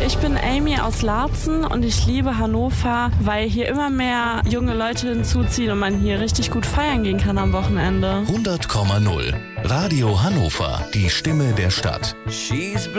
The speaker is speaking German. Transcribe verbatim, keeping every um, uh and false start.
Ich bin Amy aus Laatzen und ich liebe Hannover, weil hier immer mehr junge Leute hinzuziehen und man hier richtig gut feiern gehen kann am Wochenende. hundert Komma null Radio Hannover, die Stimme der Stadt. She's